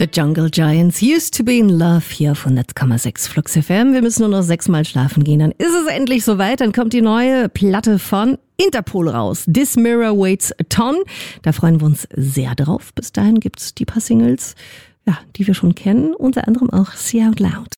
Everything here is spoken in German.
The Jungle Giants used to be in love hier auf 100,6 Flux FM. Wir müssen nur noch 6-mal schlafen gehen, dann ist es endlich soweit. Dann kommt die neue Platte von Interpol raus. This Mirror Weighs a Ton. Da freuen wir uns sehr drauf. Bis dahin gibt's die paar Singles, ja, die wir schon kennen. Unter anderem auch See Out Loud.